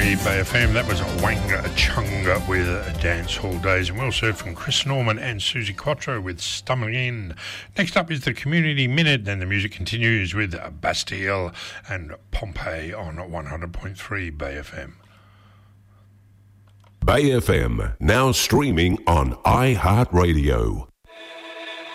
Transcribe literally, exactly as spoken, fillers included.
three Bay F M. That was Wanga Chunga with Dance Hall Days. And we also heard from Chris Norman and Susie Quattro with Stumbling In. Next up is the Community Minute, and the music continues with Bastille and Pompeii on one hundred point three Bay F M. Bay F M, now streaming on iHeartRadio.